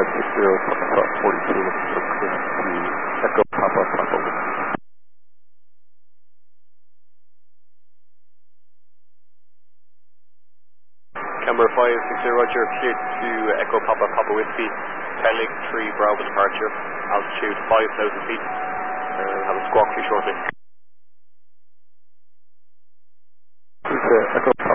Papa 42, Echo Papa Papa Whiskey. Camber 560 Roger, cleared to Echo Papa Papa Whiskey, Pelling 3 Bravo departure, altitude 5,000 feet, have a squawk to you shortly. Echo